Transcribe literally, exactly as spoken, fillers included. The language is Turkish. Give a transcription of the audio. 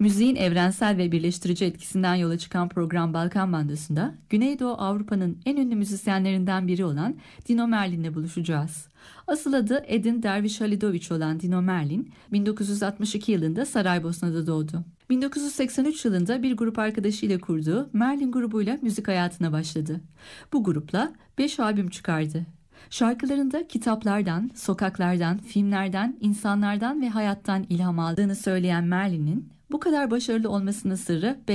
Müziğin evrensel ve birleştirici etkisinden yola çıkan program Balkan Bandos'unda Güneydoğu Avrupa'nın en ünlü müzisyenlerinden biri olan Dino Merlin'le buluşacağız. Asıl adı Edin Derviş Halidoviç olan Dino Merlin, bin dokuz yüz altmış iki yılında Saraybosna'da doğdu. bin dokuz yüz seksen üç yılında bir grup arkadaşıyla kurduğu Merlin grubuyla müzik hayatına başladı. Bu grupla beş albüm çıkardı. Şarkılarında kitaplardan, sokaklardan, filmlerden, insanlardan ve hayattan ilham aldığını söyleyen Merlin'in bu kadar başarılı olmasının sırrı